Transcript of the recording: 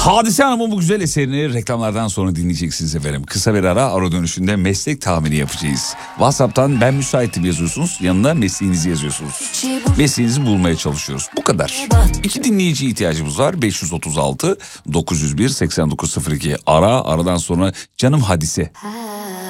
Hadise Hanım'ın bu güzel eserini reklamlardan sonra dinleyeceksiniz efendim. Kısa bir ara dönüşünde meslek tahmini yapacağız. WhatsApp'tan ben müsaitim yazıyorsunuz. Yanına mesleğinizi yazıyorsunuz. Mesleğinizi bulmaya çalışıyoruz. Bu kadar. 2 dinleyici ihtiyacımız var. 536 901 8902. Aradan sonra canım Hadise.